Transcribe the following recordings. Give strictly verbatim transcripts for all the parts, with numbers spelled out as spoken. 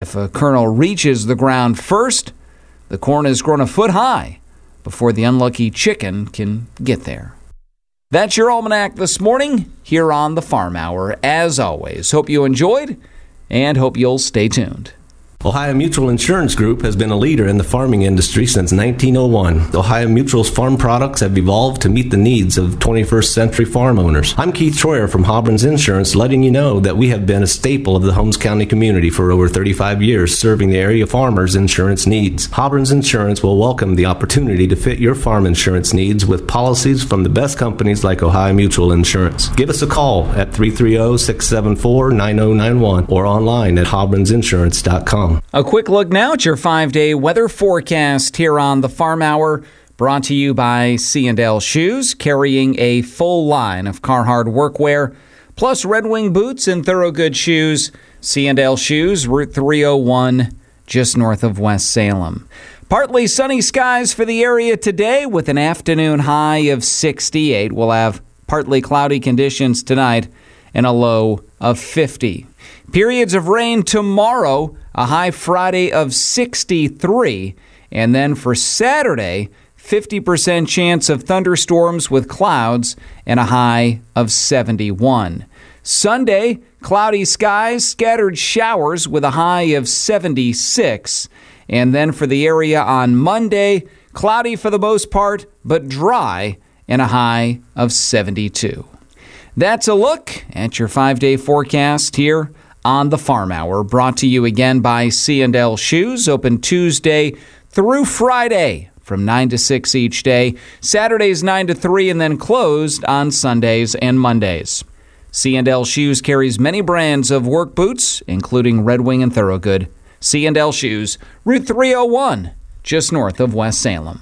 If a kernel reaches the ground first, the corn has grown a foot high before the unlucky chicken can get there. That's your almanac this morning here on the Farm Hour. As always, hope you enjoyed and hope you'll stay tuned. Ohio Mutual Insurance Group has been a leader in the farming industry since nineteen oh one. Ohio Mutual's farm products have evolved to meet the needs of twenty-first century farm owners. I'm Keith Troyer from Hobbrins Insurance, letting you know that we have been a staple of the Holmes County community for over thirty-five years, serving the area farmers' insurance needs. Hobbrins Insurance will welcome the opportunity to fit your farm insurance needs with policies from the best companies like Ohio Mutual Insurance. Give us a call at three three zero, six seven four, nine zero nine one or online at hobbrins insurance dot com. A quick look now at your five-day weather forecast here on the Farm Hour, brought to you by C and L Shoes, carrying a full line of Carhartt workwear, plus Red Wing boots and Thorogood shoes. C and L Shoes, Route three oh one, just north of West Salem. Partly sunny skies for the area today with an afternoon high of sixty-eight. We'll have partly cloudy conditions tonight and a low of fifty. Periods of rain tomorrow, a high Friday of sixty-three. And then for Saturday, fifty percent chance of thunderstorms with clouds and a high of seventy-one. Sunday, cloudy skies, scattered showers with a high of seventy-six. And then for the area on Monday, cloudy for the most part, but dry and a high of seventy-two. That's a look at your five-day forecast here on the Farm Hour, brought to you again by C and L Shoes, open Tuesday through Friday from nine to six each day, Saturdays nine to three, and then closed on Sundays and Mondays. C and L Shoes carries many brands of work boots, including Red Wing and Thorogood. C and L Shoes, Route three oh one, just north of West Salem.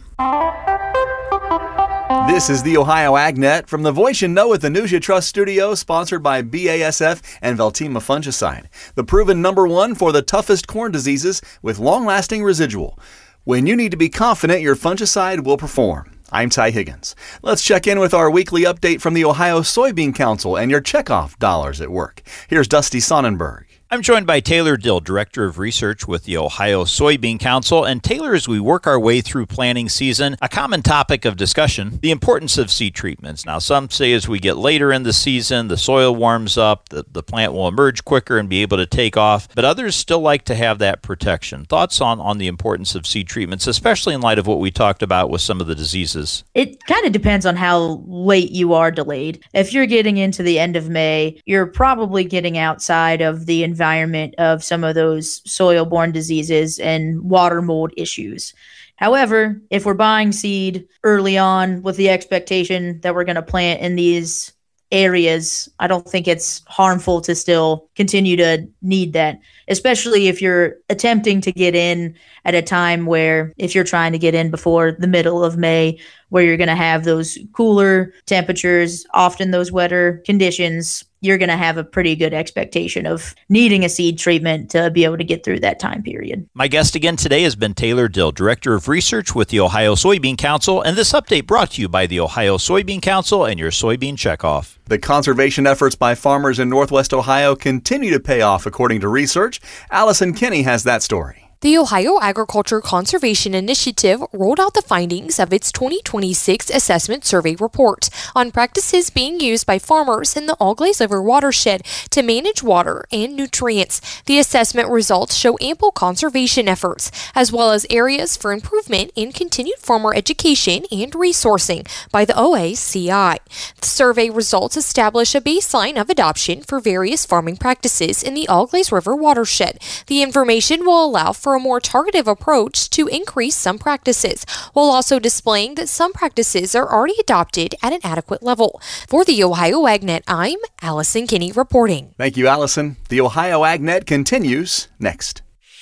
This is the Ohio AgNet from the Voice You Know at the News You Trust studio, sponsored by B A S F and Veltima Fungicide, the proven number one for the toughest corn diseases with long-lasting residual. When you need to be confident your fungicide will perform. I'm Ty Higgins. Let's check in with our weekly update from the Ohio Soybean Council and your checkoff dollars at work. Here's Dusty Sonnenberg. I'm joined by Taylor Dill, Director of Research with the Ohio Soybean Council. And Taylor, as we work our way through planting season, a common topic of discussion, the importance of seed treatments. Now, some say as we get later in the season, the soil warms up, the, the plant will emerge quicker and be able to take off. But others still like to have that protection. Thoughts on, on the importance of seed treatments, especially in light of what we talked about with some of the diseases? It kind of depends on how late you are delayed. If you're getting into the end of May, you're probably getting outside of the environment of some of those soil-borne diseases and water mold issues. However, if we're buying seed early on with the expectation that we're going to plant in these areas, I don't think it's harmful to still continue to need that, especially if you're attempting to get in at a time where, if you're trying to get in before the middle of May, where you're going to have those cooler temperatures, often those wetter conditions, you're going to have a pretty good expectation of needing a seed treatment to be able to get through that time period. My guest again today has been Taylor Dill, Director of Research with the Ohio Soybean Council, and this update brought to you by the Ohio Soybean Council and your soybean checkoff. The conservation efforts by farmers in Northwest Ohio continue to pay off, according to research. Allison Kinney has that story. The Ohio Agriculture Conservation Initiative rolled out the findings of its twenty twenty-six Assessment Survey report on practices being used by farmers in the All-Glaze River watershed to manage water and nutrients. The assessment results show ample conservation efforts, as well as areas for improvement in continued farmer education and resourcing by the O A C I. The survey results establish a baseline of adoption for various farming practices in the All-Glaze River watershed. The information will allow for a more targeted approach to increase some practices, while also displaying that some practices are already adopted at an adequate level. For the Ohio AgNet, I'm Allison Kinney reporting. Thank you, Allison. The Ohio AgNet continues next.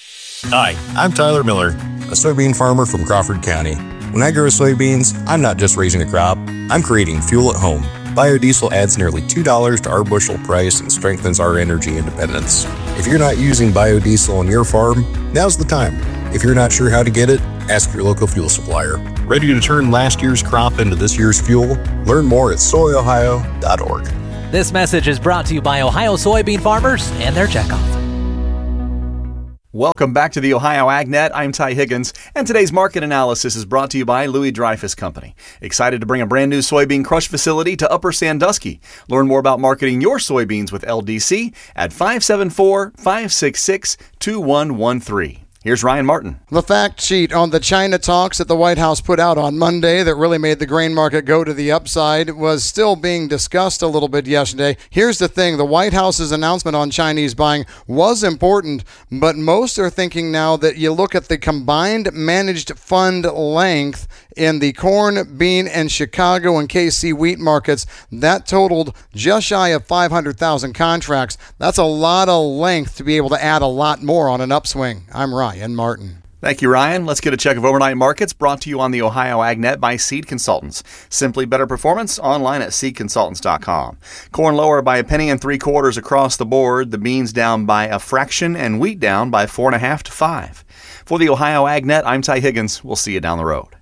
Hi, I'm Tyler Miller, a soybean farmer from Crawford County. When I grow soybeans, I'm not just raising a crop, I'm creating fuel at home. Biodiesel adds nearly two dollars to our bushel price and strengthens our energy independence. If you're not using biodiesel on your farm, now's the time. If you're not sure how to get it, ask your local fuel supplier. Ready to turn last year's crop into this year's fuel? Learn more at soy ohio dot org. This message is brought to you by Ohio soybean farmers and their checkoff. Welcome back to the Ohio AgNet. I'm Ty Higgins, and today's market analysis is brought to you by Louis Dreyfus Company. Excited to bring a brand new soybean crush facility to Upper Sandusky. Learn more about marketing your soybeans with L D C at five seven four, five six six, two one one three. Here's Ryan Martin. The fact sheet on the China talks that the White House put out on Monday that really made the grain market go to the upside was still being discussed a little bit yesterday. Here's the thing. The White House's announcement on Chinese buying was important, but most are thinking now that you look at the combined managed fund length in the corn, bean, and Chicago and K C wheat markets, that totaled just shy of five hundred thousand contracts. That's a lot of length to be able to add a lot more on an upswing. I'm Ryan Martin. Thank you, Ryan. Let's get a check of overnight markets brought to you on the Ohio AgNet by Seed Consultants. Simply better performance online at seed consultants dot com. Corn lower by a penny and three quarters across the board. The beans down by a fraction and wheat down by four and a half to five. For the Ohio AgNet, I'm Ty Higgins. We'll see you down the road.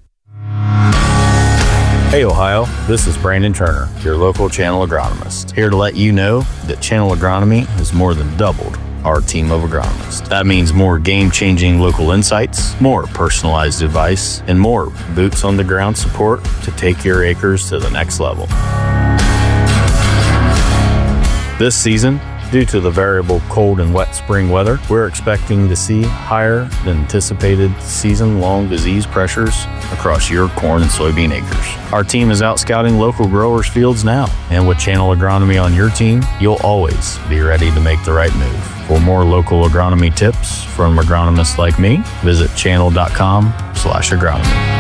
Hey Ohio, this is Brandon Turner, your local Channel agronomist, here to let you know that Channel Agronomy has more than doubled our team of agronomists. That means more game-changing local insights, more personalized advice, and more boots-on-the-ground support to take your acres to the next level. This season, due to the variable cold and wet spring weather, we're expecting to see higher than anticipated season-long disease pressures across your corn and soybean acres. Our team is out scouting local growers' fields now, and with Channel Agronomy on your team, you'll always be ready to make the right move. For more local agronomy tips from agronomists like me, visit channel.com slash agronomy.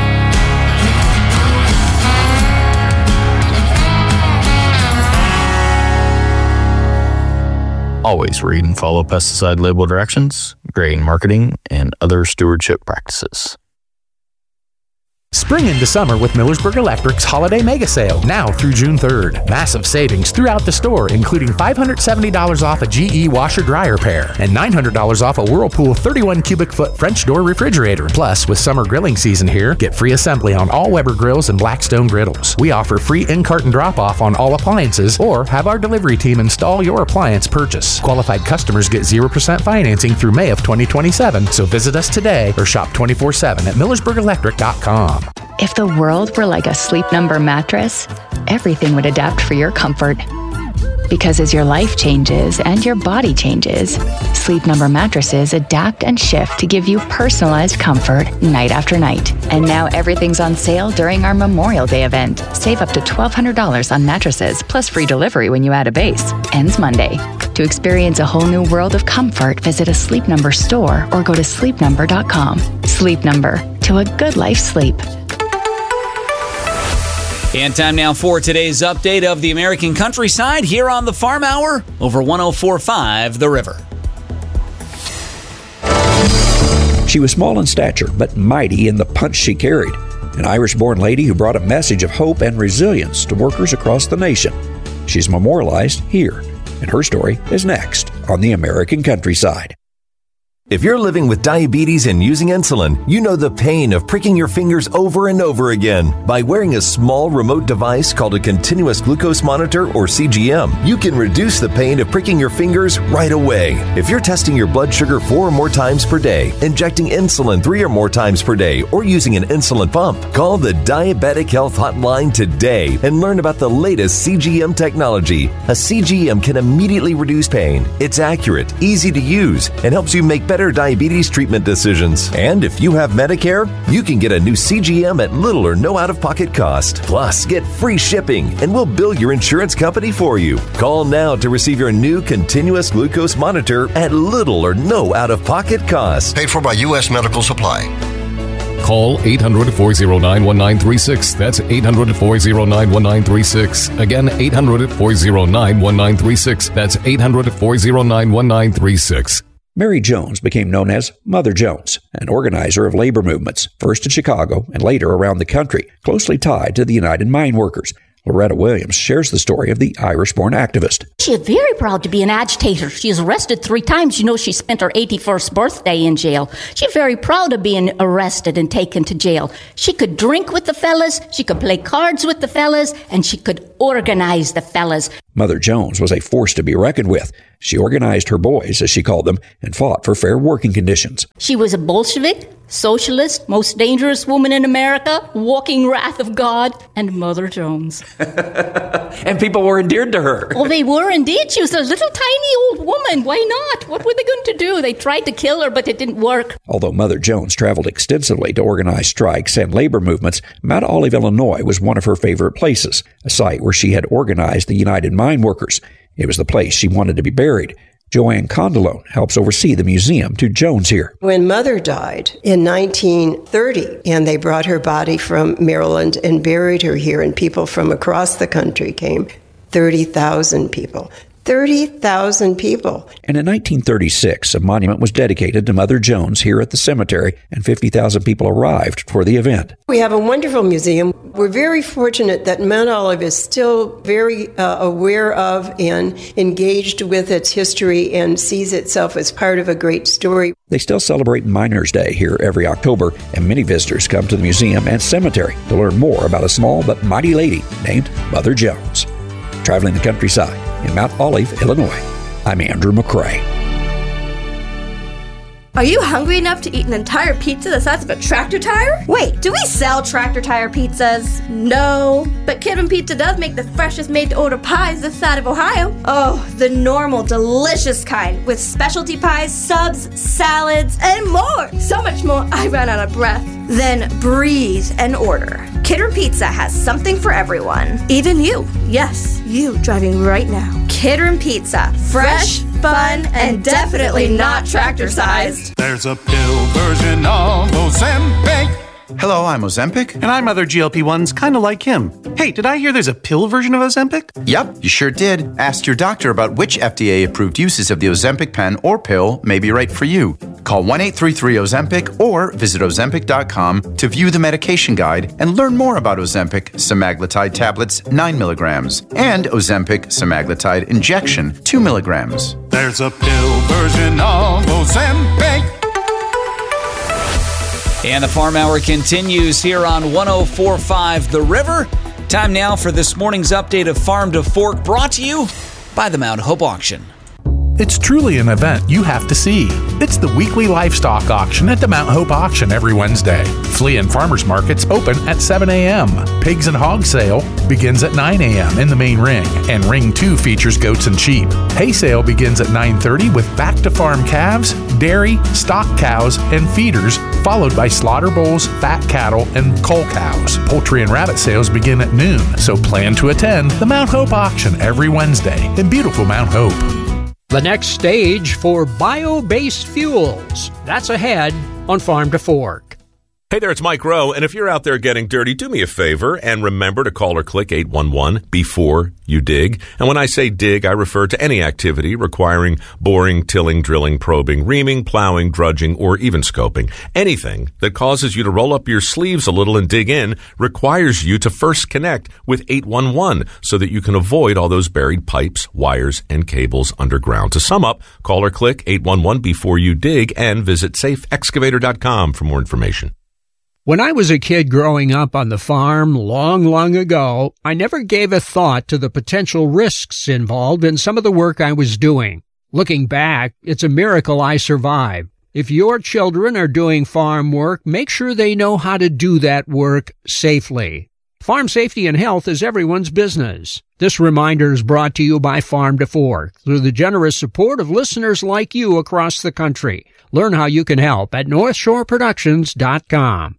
Always read and follow pesticide label directions, grain marketing, and other stewardship practices. Spring into summer with Millersburg Electric's Holiday Mega Sale, now through June third. Massive savings throughout the store, including five hundred seventy dollars off a G E washer-dryer pair and nine hundred dollars off a Whirlpool thirty-one cubic foot French door refrigerator. Plus, with summer grilling season here, get free assembly on all Weber grills and Blackstone griddles. We offer free in-carton drop-off on all appliances, or have our delivery team install your appliance purchase. Qualified customers get zero percent financing through May of twenty twenty-seven, so visit us today or shop twenty-four seven at millersburg electric dot com. If the world were like a Sleep Number mattress, everything would adapt for your comfort. Because as your life changes and your body changes, Sleep Number mattresses adapt and shift to give you personalized comfort night after night. And now everything's on sale during our Memorial Day event. Save up to twelve hundred dollars on mattresses, plus free delivery when you add a base. Ends Monday. To experience a whole new world of comfort, visit a Sleep Number store or go to sleep number dot com. Sleep Number, to a good life sleep. And time now for today's update of the American countryside here on the Farm Hour over one oh four point five The River. She was small in stature, but mighty in the punch she carried. An Irish-born lady who brought a message of hope and resilience to workers across the nation. She's memorialized here, and her story is next on the American countryside. If you're living with diabetes and using insulin, you know the pain of pricking your fingers over and over again. By wearing a small remote device called a continuous glucose monitor, or C G M, you can reduce the pain of pricking your fingers right away. If you're testing your blood sugar four or more times per day, injecting insulin three or more times per day, or using an insulin pump, call the Diabetic Health Hotline today and learn about the latest C G M technology. A C G M can immediately reduce pain. It's accurate, easy to use, and helps you make better diabetes treatment decisions. And if you have Medicare, you can get a new C G M at little or no out-of-pocket cost. Plus, get free shipping, and we'll bill your insurance company for you. Call now to receive your new continuous glucose monitor at little or no out-of-pocket cost. Paid for by U S Medical Supply. Call eight hundred, four oh nine, one nine three six. That's eight hundred, four oh nine, one nine three six. Again, eight hundred, four oh nine, one nine three six. That's eight hundred, four oh nine, one nine three six. Mary Jones became known as Mother Jones, an organizer of labor movements, first in Chicago and later around the country, closely tied to the United Mine Workers. Loretta Williams shares the story of the Irish-born activist. She is very proud to be an agitator. She is arrested three times. You know, she spent her eighty-first birthday in jail. She's very proud of being arrested and taken to jail. She could drink with the fellas, she could play cards with the fellas, and she could organize the fellas. Mother Jones was a force to be reckoned with. She organized her boys, as she called them, and fought for fair working conditions. She was a Bolshevik, socialist, most dangerous woman in America, walking wrath of God, and Mother Jones. And people were endeared to her. Oh, they were indeed. She was a little tiny old woman. Why not? What were they going to do? They tried to kill her, but it didn't work. Although Mother Jones traveled extensively to organize strikes and labor movements, Mount Olive, Illinois was one of her favorite places, a site where she had organized the United Mine Workers. It was the place she wanted to be buried. Joanne Condalone helps oversee the museum to Jones here. When Mother died in nineteen thirty, and they brought her body from Maryland and buried her here, and people from across the country came, thirty thousand people. thirty thousand people. And in nineteen thirty-six, a monument was dedicated to Mother Jones here at the cemetery, and fifty thousand people arrived for the event. We have a wonderful museum. We're very fortunate that Mount Olive is still very uh, aware of and engaged with its history and sees itself as part of a great story. They still celebrate Miners' Day here every October, and many visitors come to the museum and cemetery to learn more about a small but mighty lady named Mother Jones. Traveling the countryside in Mount Olive, Illinois, I'm Andrew McCrae. Are you hungry enough to eat an entire pizza the size of a tractor tire? Wait, do we sell tractor tire pizzas? No, but Kidman Pizza does make the freshest made-to-order pies this side of Ohio. Oh, the normal, delicious kind, with specialty pies, subs, salads, and more. So much more, I ran out of breath. Then breathe and order. Kidman Pizza has something for everyone. Even you. Yes, you driving right now. Kidman Pizza. Fresh, fun, and definitely not tractor-sized. There's a pill version of Ozempic. Hello, I'm Ozempic. And I'm other G L P ones kind of like him. Hey, did I hear there's a pill version of Ozempic? Yep, you sure did. Ask your doctor about which F D A-approved uses of the Ozempic pen or pill may be right for you. Call one eight three three Ozempic or visit Ozempic dot com to view the medication guide and learn more about Ozempic semaglutide tablets nine milligrams and Ozempic semaglutide injection two milligrams. There's a pill version of Ozempic. And the Farm Hour continues here on one oh four point five The River. Time now for this morning's update of Farm to Fork, brought to you by the Mount Hope Auction. It's truly an event you have to see. It's the weekly livestock auction at the Mount Hope Auction every Wednesday. Flea and farmers markets open at seven a.m. Pigs and hog sale begins at nine a.m. in the main ring, and Ring two features goats and sheep. Hay sale begins at nine thirty with back-to-farm calves, dairy, stock cows, and feeders, followed by slaughter bulls, fat cattle, and cull cows. Poultry and rabbit sales begin at noon, so plan to attend the Mount Hope Auction every Wednesday in beautiful Mount Hope. The next stage for bio-based fuels. That's ahead on Farm to Fork. Hey there, it's Mike Rowe, and if you're out there getting dirty, do me a favor and remember to call or click eight one one before you dig. And when I say dig, I refer to any activity requiring boring, tilling, drilling, probing, reaming, plowing, drudging, or even scoping. Anything that causes you to roll up your sleeves a little and dig in requires you to first connect with eight one one so that you can avoid all those buried pipes, wires, and cables underground. To sum up, call or click eight one one before you dig and visit safe excavator dot com for more information. When I was a kid growing up on the farm long, long ago, I never gave a thought to the potential risks involved in some of the work I was doing. Looking back, it's a miracle I survived. If your children are doing farm work, make sure they know how to do that work safely. Farm safety and health is everyone's business. This reminder is brought to you by Farm to Fork through the generous support of listeners like you across the country. Learn how you can help at north shore productions dot com.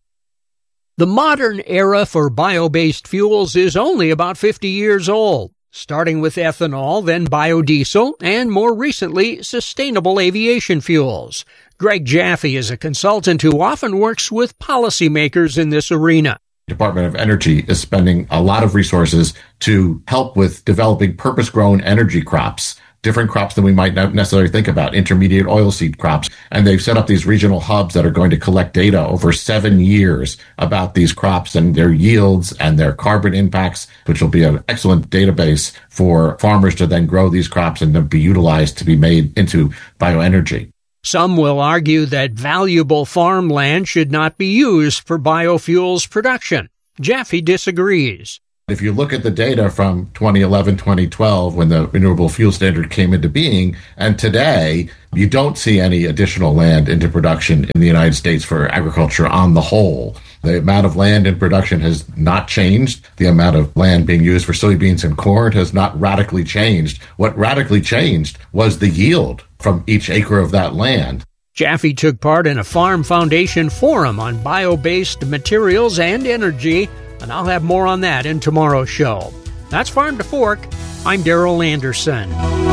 The modern era for bio-based fuels is only about fifty years old, starting with ethanol, then biodiesel, and more recently, sustainable aviation fuels. Greg Jaffe is a consultant who often works with policymakers in this arena. Department of Energy is spending a lot of resources to help with developing purpose-grown energy crops different crops than we might not necessarily think about, intermediate oilseed crops. And they've set up these regional hubs that are going to collect data over seven years about these crops and their yields and their carbon impacts, which will be an excellent database for farmers to then grow these crops and then be utilized to be made into bioenergy. Some will argue that valuable farmland should not be used for biofuels production. Jeffy disagrees. If you look at the data from twenty eleven, twenty twelve, when the Renewable Fuel Standard came into being, and today, you don't see any additional land into production in the United States for agriculture on the whole. The amount of land in production has not changed. The amount of land being used for soybeans and corn has not radically changed. What radically changed was the yield from each acre of that land. Jaffe took part in a Farm Foundation forum on bio-based materials and energy, and I'll have more on that in tomorrow's show. That's Farm to Fork. I'm Daryl Anderson.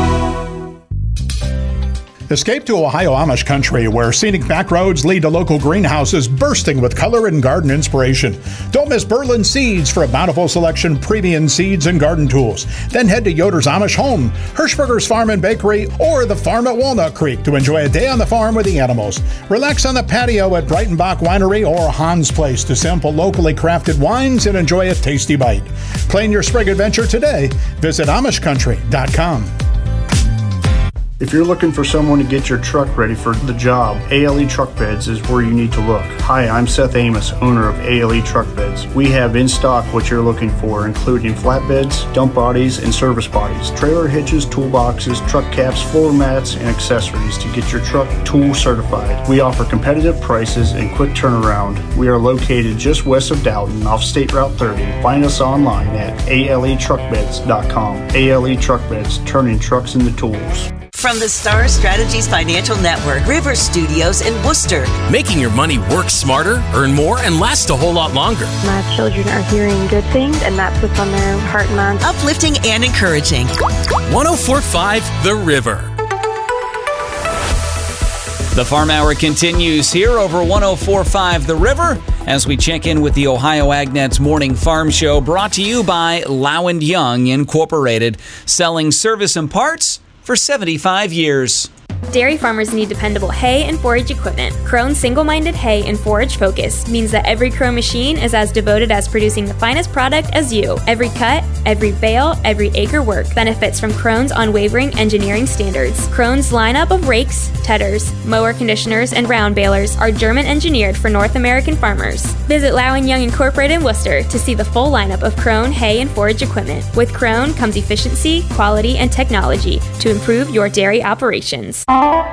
Escape to Ohio Amish country, where scenic back roads lead to local greenhouses bursting with color and garden inspiration. Don't miss Berlin Seeds for a bountiful selection of premium seeds and garden tools. Then head to Yoder's Amish Home, Hirschberger's Farm and Bakery, or the farm at Walnut Creek to enjoy a day on the farm with the animals. Relax on the patio at Breitenbach Winery or Hans Place to sample locally crafted wines and enjoy a tasty bite. Plan your spring adventure today. Visit Amish Country dot com. If you're looking for someone to get your truck ready for the job, A L E Truck Beds is where you need to look. Hi, I'm Seth Amos, owner of A L E Truck Beds. We have in stock what you're looking for, including flatbeds, dump bodies, and service bodies, trailer hitches, toolboxes, truck caps, floor mats, and accessories to get your truck tool certified. We offer competitive prices and quick turnaround. We are located just west of Dalton off State Route thirty. Find us online at A L E truck beds dot com. A L E Truck Beds, turning trucks into tools. From the Star Strategies Financial Network, River Studios in Worcester. Making your money work smarter, earn more, and last a whole lot longer. My children are hearing good things, and that's what's on their heart and mind. Uplifting and encouraging. one oh four point five The River. The Farm Hour continues here over one oh four point five The River as we check in with the Ohio AgNet's Morning Farm Show, brought to you by Low and Young Incorporated, selling service and parts for seventy-five years. Dairy farmers need dependable hay and forage equipment. Krone's single-minded hay and forage focus means that every Krone machine is as devoted as producing the finest product as you. Every cut, every bale, every acre work benefits from Krone's unwavering engineering standards. Krone's lineup of rakes, tedders, mower conditioners, and round balers are German-engineered for North American farmers. Visit Low and Young Incorporated in Worcester to see the full lineup of Krone hay and forage equipment. With Krone comes efficiency, quality, and technology to improve your dairy operations.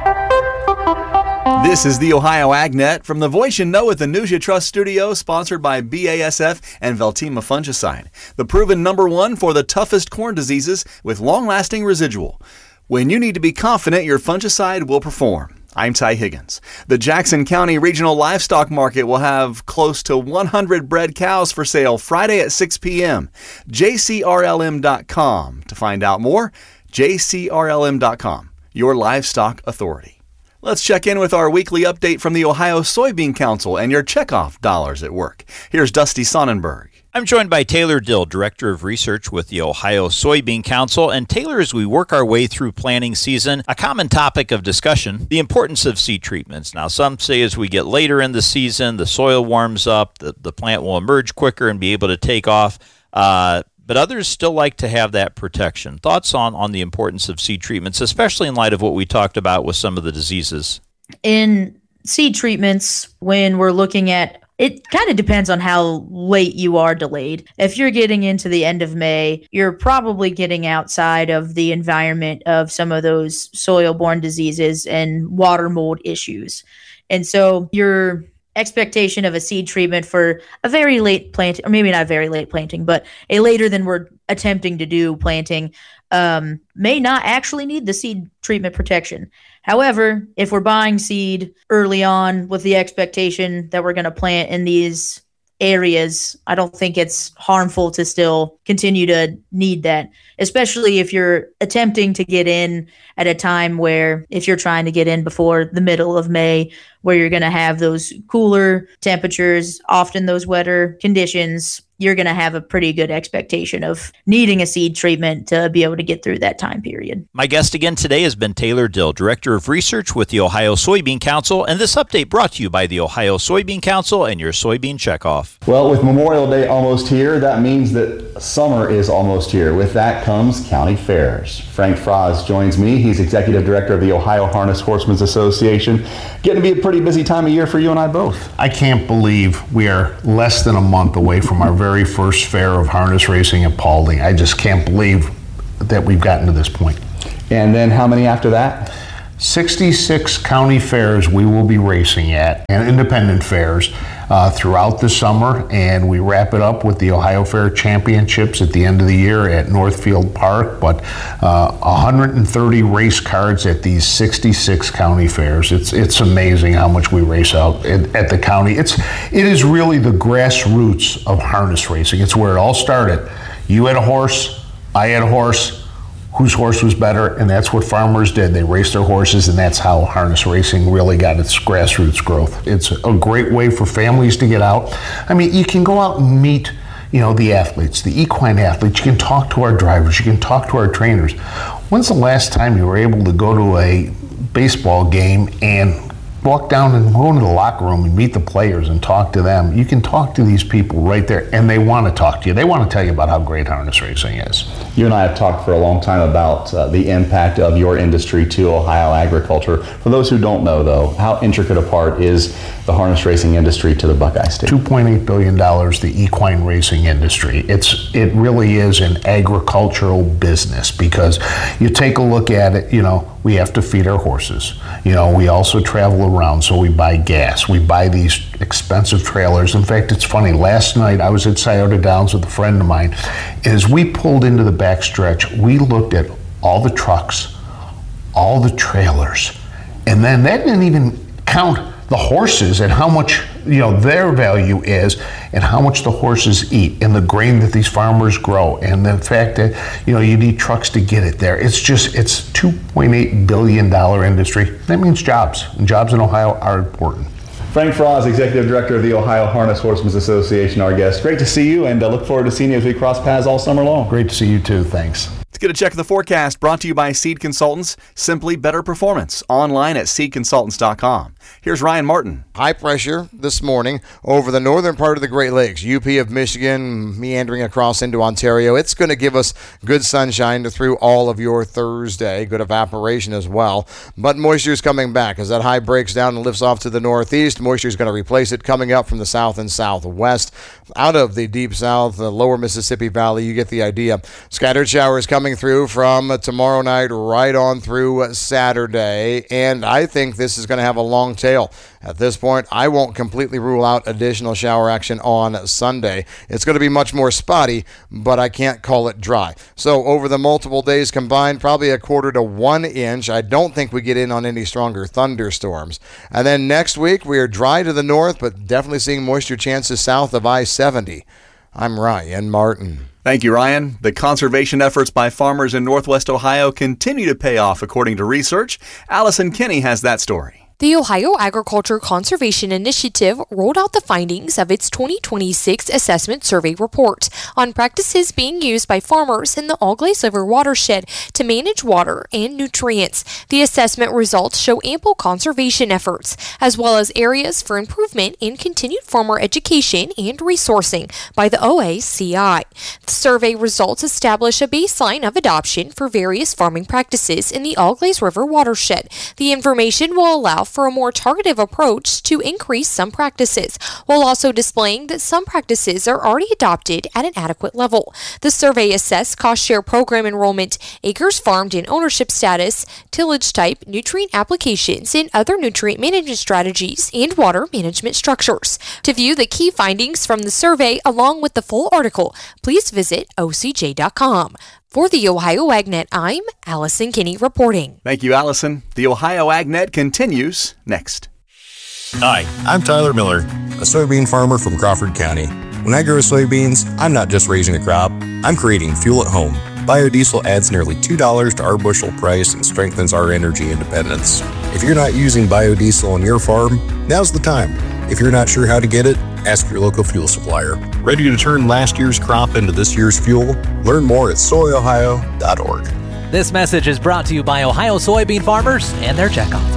This is the Ohio AgNet from the Voice you know at the News You Trust studio, sponsored by B A S F and Veltima Fungicide, the proven number one for the toughest corn diseases with long-lasting residual. When you need to be confident your fungicide will perform. I'm Ty Higgins. The Jackson County Regional Livestock Market will have close to one hundred bred cows for sale Friday at six p.m. J C R L M dot com to find out more. J C R L M dot com, your livestock authority. Let's check in with our weekly update from the Ohio Soybean Council and your checkoff dollars at work. Here's Dusty Sonnenberg. I'm joined by Taylor Dill, Director of Research with the Ohio Soybean Council. And Taylor, as we work our way through planting season, a common topic of discussion, the importance of seed treatments. Now, some say as we get later in the season, the soil warms up, the, the plant will emerge quicker and be able to take off. Uh, but others still like to have that protection. Thoughts on, on the importance of seed treatments, especially in light of what we talked about with some of the diseases? In seed treatments, when we're looking at, it kind of depends on how late you are delayed. If you're getting into the end of May, you're probably getting outside of the environment of some of those soil-borne diseases and water mold issues. And so you're expectation of a seed treatment for a very late planting, or maybe not a very late planting, but a later than we're attempting to do planting, um, may not actually need the seed treatment protection. However, if we're buying seed early on with the expectation that we're going to plant in these areas, I don't think it's harmful to still continue to need that, especially if you're attempting to get in at a time where, if you're trying to get in before the middle of May, where you're going to have those cooler temperatures, often those wetter conditions, you're going to have a pretty good expectation of needing a seed treatment to be able to get through that time period. My guest again today has been Taylor Dill, Director of Research with the Ohio Soybean Council, and this update brought to you by the Ohio Soybean Council and your soybean checkoff. Well, with Memorial Day almost here, that means that summer is almost here. With that comes county fairs. Frank Froz joins me. He's Executive Director of the Ohio Harness Horsemen's Association. Getting to be a pretty busy time of year for you and I both. I can't believe we are less than a month away from our very first fair of harness racing at Paulding. I just can't believe that we've gotten to this point. And then how many after that? sixty-six county fairs we will be racing at, and independent fairs uh, throughout the summer, and we wrap it up with the Ohio Fair Championships at the end of the year at Northfield Park. But uh, one hundred thirty race cards at these sixty-six county fairs. It's it's amazing how much we race out at, at the county. It's it is really the grassroots of harness racing. It's where it all started. You had a horse, I had a horse. Whose horse was better, and that's what farmers did. They raced their horses, and that's how harness racing really got its grassroots growth. It's a great way for families to get out. I mean, you can go out and meet, you know, the athletes, the equine athletes. You can talk to our drivers. You can talk to our trainers. When's the last time you were able to go to a baseball game and walk down and go into the locker room and meet the players and talk to them? You can talk to these people right there, and they want to talk to you. They want to tell you about how great harness racing is. You and I have talked for a long time about uh, the impact of your industry to Ohio agriculture. For those who don't know, though, how intricate a part is the harness racing industry to the Buckeye State? two point eight billion dollars, the equine racing industry. It's It really is an agricultural business, because you take a look at it, you know, we have to feed our horses. You know, we also travel around, so we buy gas. We buy these expensive trailers. In fact, it's funny, last night I was at Scioto Downs with a friend of mine. As we pulled into the backstretch, we looked at all the trucks, all the trailers, and then that didn't even count the horses and how much, you know, their value is, and how much the horses eat, and the grain that these farmers grow, and the fact that, you know, you need trucks to get it there. It's just, it's two point eight billion dollars industry. That means jobs, and jobs in Ohio are important. Frank Froz, Executive Director of the Ohio Harness Horsemen's Association, our guest. Great to see you, and uh, look forward to seeing you as we cross paths all summer long. Great to see you too, thanks. Let's get a check of the forecast, brought to you by Seed Consultants. Simply better performance. Online at seed consultants dot com. Here's Ryan Martin. High pressure this morning over the northern part of the Great Lakes. U P of Michigan meandering across into Ontario. It's going to give us good sunshine through all of your Thursday. Good evaporation as well. But moisture is coming back as that high breaks down and lifts off to the northeast. Moisture is going to replace it coming up from the south and southwest. Out of the deep south, the lower Mississippi Valley, you get the idea. Scattered showers coming through from tomorrow night right on through Saturday. And I think this is going to have a long tail. At this point, I won't completely rule out additional shower action on Sunday. It's going to be much more spotty, but I can't call it dry. So over the multiple days combined, probably a quarter to one inch. I don't think we get in on any stronger thunderstorms. And then next week, we are dry to the north, but definitely seeing moisture chances south of I seventy. I'm Ryan Martin. Thank you, Ryan. The conservation efforts by farmers in Northwest Ohio continue to pay off, according to research. Allison Kinney has that story. The Ohio Agriculture Conservation Initiative rolled out the findings of its twenty twenty-six Assessment Survey report on practices being used by farmers in the All-Glaze River watershed to manage water and nutrients. The assessment results show ample conservation efforts, as well as areas for improvement in continued farmer education and resourcing by the O A C I. The survey results establish a baseline of adoption for various farming practices in the All-Glaze River watershed. The information will allow for a more targeted approach to increase some practices, while also displaying that some practices are already adopted at an adequate level. The survey assessed cost share program enrollment, acres farmed and ownership status, tillage type, nutrient applications, and other nutrient management strategies and water management structures. To view the key findings from the survey along with the full article, please visit O C J dot com. For the Ohio AgNet, I'm Allison Kinney reporting. Thank you, Allison. The Ohio AgNet continues next. Hi, I'm Tyler Miller, a soybean farmer from Crawford County. When I grow soybeans, I'm not just raising a crop, I'm creating fuel at home. Biodiesel adds nearly two dollars to our bushel price and strengthens our energy independence. If you're not using biodiesel on your farm, now's the time. If you're not sure how to get it, ask your local fuel supplier. Ready to turn last year's crop into this year's fuel? Learn more at soy ohio dot org. This message is brought to you by Ohio soybean farmers and their checkoff.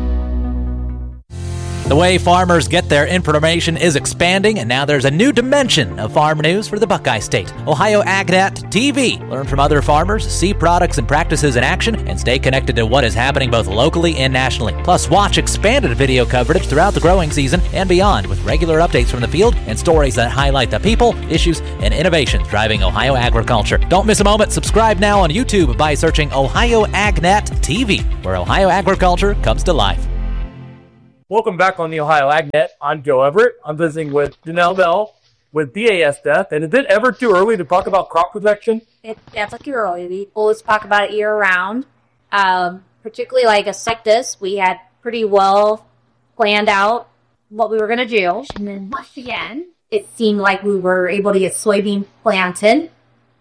The way farmers get their information is expanding, and now there's a new dimension of farm news for the Buckeye State. Ohio AgNet T V. Learn from other farmers, see products and practices in action, and stay connected to what is happening both locally and nationally. Plus, watch expanded video coverage throughout the growing season and beyond with regular updates from the field and stories that highlight the people, issues, and innovations driving Ohio agriculture. Don't miss a moment. Subscribe now on YouTube by searching Ohio AgNet T V, where Ohio agriculture comes to life. Welcome back on the Ohio AgNet. I'm Joe Everett. I'm visiting with Janelle Bell with B A S F. And is it ever too early to talk about crop protection? It's definitely too early. We always talk about it year-round. Um, particularly like a like this, we had pretty well planned out what we were going to do. And then once again, it seemed like we were able to get soybean planted,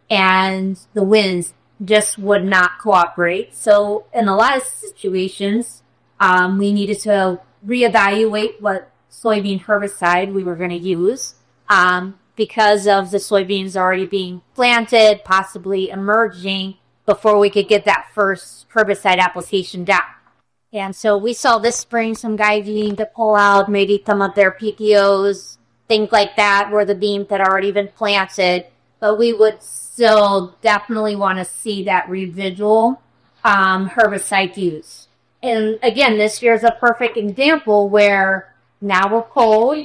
and the winds just would not cooperate. So in a lot of situations, um, we needed to reevaluate what soybean herbicide we were going to use um, because of the soybeans already being planted, possibly emerging before we could get that first herbicide application down. And so we saw this spring some guys needing to pull out maybe some of their P P Os, things like that, where the beans had already been planted. But we would still definitely want to see that residual um, herbicide used. And again, this year's a perfect example where now we're cold,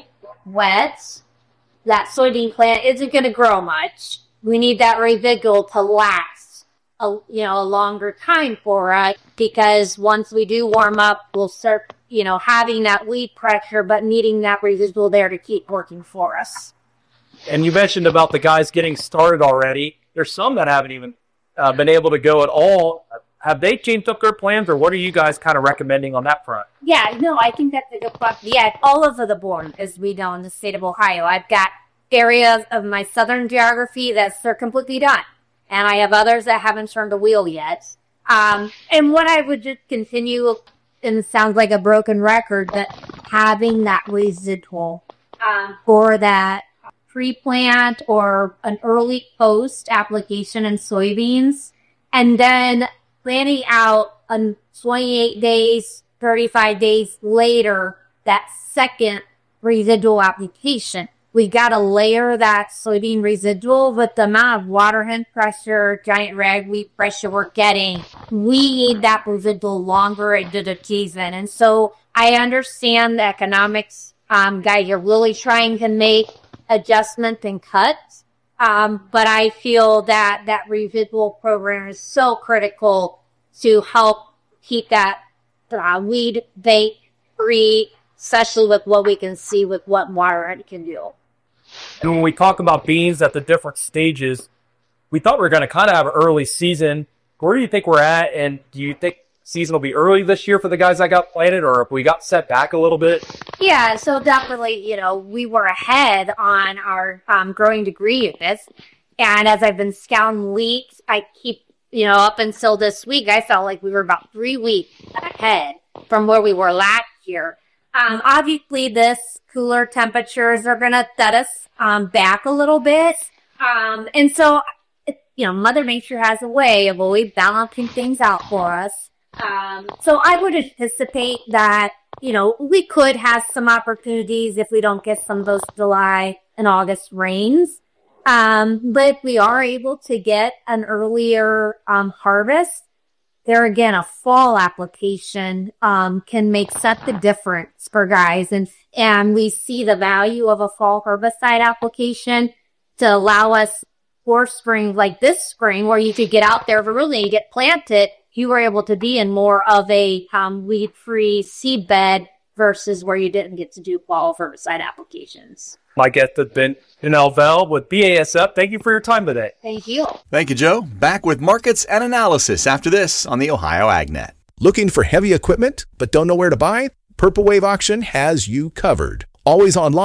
wet, that soybean plant isn't going to grow much. We need that residual to last a, you know, a longer time for us, because once we do warm up, we'll start, you know, having that weed pressure, but needing that residual there to keep working for us. And you mentioned about the guys getting started already. There's some that haven't even uh, been able to go at all. Have they changed up their plans, or what are you guys kind of recommending on that front? Yeah, no, I think that's a good point. Yeah, all over the board, as we know in the state of Ohio. I've got areas of my southern geography that they're completely done, and I have others that haven't turned the wheel yet. Um, and what I would just continue, and it sounds like a broken record, but having that residual um, for that pre-plant or an early post application in soybeans, and then planning out on twenty-eight days, thirty-five days later, that second residual application. We got to layer that soybean residual with the amount of water hen pressure, giant ragweed pressure we're getting. We need that residual longer into the season. And so I understand the economics um, guys are really trying to make adjustments and cuts. Um, but I feel that that residual program is so critical to help keep that uh, weed bait free, especially with what we can see with what water it can do. And when we talk about beans at the different stages, we thought we were going to kind of have an early season. Where do you think we're at? And do you think season will be early this year for the guys that got planted, or if we got set back a little bit? Yeah, so definitely, you know, we were ahead on our um, growing degree of this. And as I've been scouting leaks, I keep, you know, up until this week, I felt like we were about three weeks ahead from where we were last year. Um, obviously, this cooler temperatures are going to set us um, back a little bit. Um, and so, it, you know, Mother Nature has a way of always balancing things out for us. Um, so I would anticipate that, you know, we could have some opportunities if we don't get some of those July and August rains. Um, but if we are able to get an earlier um, harvest, there again, a fall application um, can make such a difference for guys. And, and we see the value of a fall herbicide application to allow us for spring like this spring, where you could get out there early and get planted. You were able to be in more of a um, weed-free seed bed versus where you didn't get to do fall herbicide applications. My guest has been Janelle Bell with B A S F. Thank you for your time today. Thank you. Thank you, Joe. Back with markets and analysis after this on the Ohio AgNet. Looking for heavy equipment but don't know where to buy? Purple Wave Auction has you covered. Always online,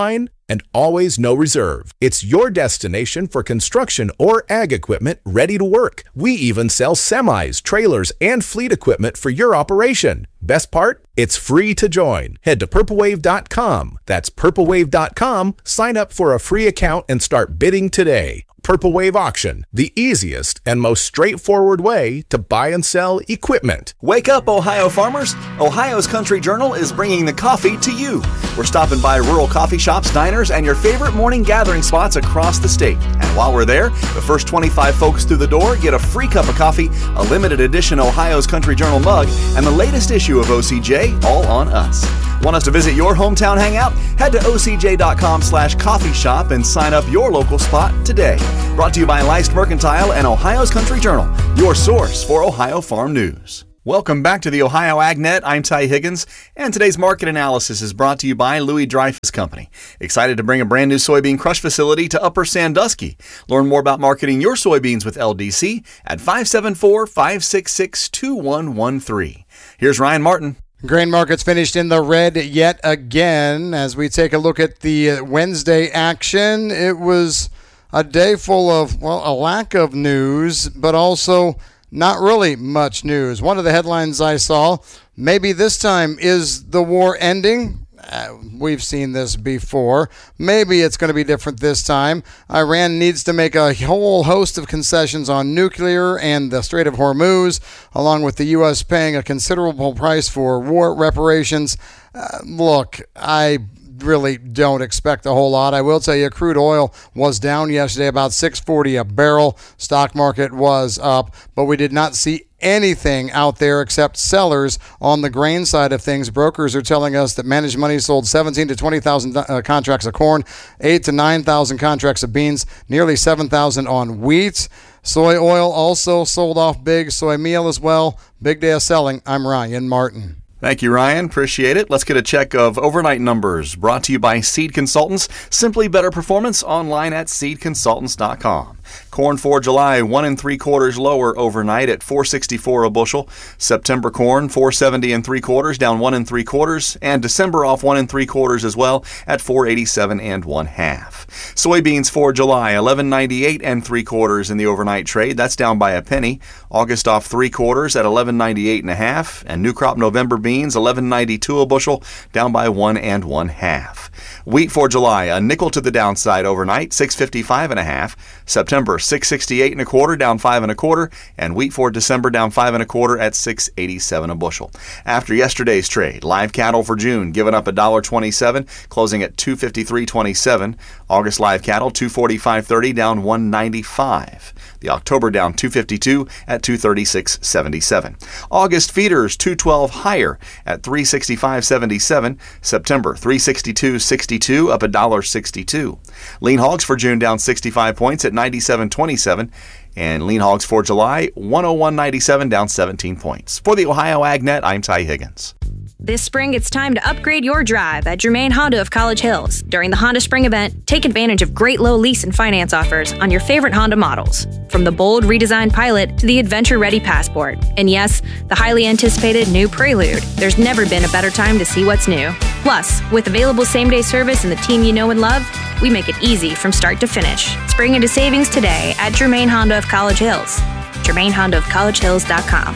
and always no reserve. It's your destination for construction or ag equipment ready to work. We even sell semis, trailers, and fleet equipment for your operation. Best part? It's free to join. Head to purple wave dot com. That's purple wave dot com. Sign up for a free account and start bidding today. Purple Wave Auction, the easiest and most straightforward way to buy and sell equipment. Wake up, Ohio farmers! Ohio's Country Journal is bringing the coffee to you. We're stopping by rural coffee shops, diners, and your favorite morning gathering spots across the state. And while we're there, the first twenty-five folks through the door get a free cup of coffee, a limited edition Ohio's Country Journal mug, and the latest issue of O C J, all on us. Want us to visit your hometown hangout? Head to O C J dot com slash coffee shop and sign up your local spot today. Brought to you by Leist Mercantile and Ohio's Country Journal, your source for Ohio farm news. Welcome back to the Ohio AgNet. I'm Ty Higgins, and today's market analysis is brought to you by Louis Dreyfus Company. Excited to bring a brand new soybean crush facility to Upper Sandusky. Learn more about marketing your soybeans with L D C at five seven four, five six six, two one one three. Here's Ryan Martin. Grain markets finished in the red yet again. As we take a look at the Wednesday action, it was a day full of, well, a lack of news, but also not really much news. One of the headlines I saw, maybe this time, is the war ending? Uh, we've seen this before. Maybe it's going to be different this time. Iran needs to make a whole host of concessions on nuclear and the Strait of Hormuz, along with the U S paying a considerable price for war reparations. Uh, look, I really don't expect a whole lot. I will tell you, crude oil was down yesterday about six forty a barrel. Stock market was up, but we did not see anything out there except sellers on the grain side of things. Brokers are telling us that managed money sold seventeen to twenty thousand uh, contracts of corn, eight to nine thousand contracts of beans, nearly seven thousand on wheat. Soy oil also sold off big. Soy meal as well. Big day of selling. I'm Ryan Martin. Thank you, Ryan. Appreciate it. Let's get a check of overnight numbers brought to you by Seed Consultants. Simply better performance online at seed consultants dot com. Corn for July, one and three quarters lower overnight at four sixty-four a bushel. September corn, four seventy and three quarters, down one and three quarters. And December off one and three quarters as well at four eighty-seven and one half. Soybeans for July, eleven ninety-eight and three quarters in the overnight trade. That's down by a penny. August off three quarters at eleven ninety-eight and a half. And new crop November beans, eleven ninety-two a bushel, down by one and one half. Wheat for July, a nickel to the downside overnight, six fifty-five and a half. September six sixty-eight and a quarter, down five and a quarter, and wheat for December down five and a quarter at six eighty-seven a bushel. After yesterday's trade, live cattle for June giving up one dollar twenty-seven, closing at two fifty-three twenty-seven. August live cattle two forty-five thirty, down one ninety-five. The October down two fifty-two at two thirty-six seventy-seven. August feeders two twelve higher at three sixty-five seventy-seven. September three sixty-two sixty-two, up one dollar sixty-two. Lean hogs for June down sixty-five points at ninety-seven twenty-seven. And lean hogs for July one oh one ninety-seven, down seventeen points. For the Ohio AgNet, I'm Ty Higgins. This spring, it's time to upgrade your drive at Germain Honda of College Hills. During the Honda Spring event, take advantage of great low lease and finance offers on your favorite Honda models. From the bold redesigned Pilot to the adventure-ready Passport. And yes, the highly anticipated new Prelude. There's never been a better time to see what's new. Plus, with available same-day service and the team you know and love, we make it easy from start to finish. Spring into savings today at Germain Honda of College Hills. Germain Honda of College Hills dot com.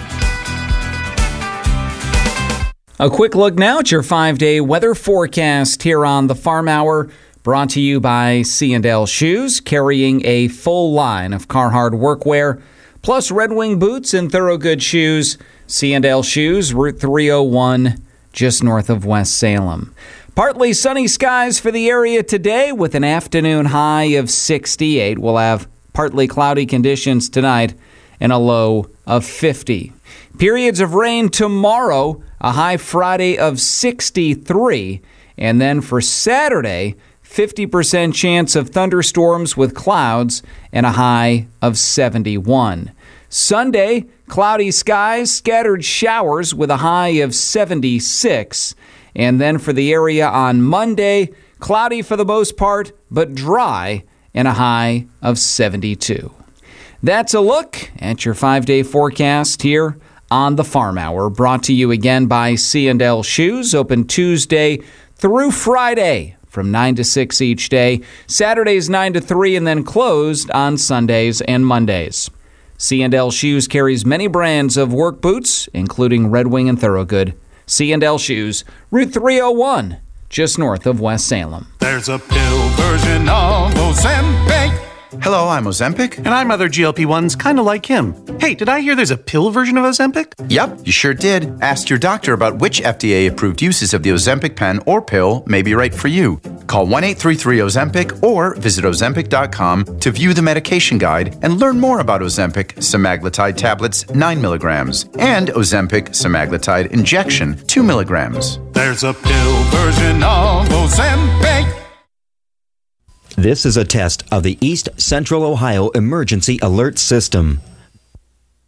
A quick look now at your five-day weather forecast here on the Farm Hour, brought to you by C and L Shoes, carrying a full line of Carhartt workwear, plus Red Wing boots and Thorogood shoes. C and L Shoes, Route three oh one, just north of West Salem. Partly sunny skies for the area today with an afternoon high of sixty-eight. We'll have partly cloudy conditions tonight and a low of fifty. Periods of rain tomorrow, a high Friday of sixty-three. And then for Saturday, fifty percent chance of thunderstorms with clouds and a high of seventy-one. Sunday, cloudy skies, scattered showers with a high of seventy-six. And then for the area on Monday, cloudy for the most part, but dry and a high of seventy-two. That's a look at your five-day forecast here on the Farm Hour, brought to you again by C and L Shoes, open Tuesday through Friday from nine to six each day. Saturdays nine to three, and then closed on Sundays and Mondays. C and L Shoes carries many brands of work boots, including Red Wing and Thorogood. C and L Shoes, Route three oh one, just north of West Salem. There's a pill version of Ozempic. Hello, I'm Ozempic. And I'm other G L P ones kind of like him. Hey, did I hear there's a pill version of Ozempic? Yep, you sure did. Ask your doctor about which F D A-approved uses of the Ozempic pen or pill may be right for you. Call one eight three three Ozempic or visit Ozempic dot com to view the medication guide and learn more about Ozempic semaglutide tablets nine milligrams and Ozempic semaglutide injection two milligrams. There's a pill version of Ozempic. This is a test of the East Central Ohio Emergency Alert System.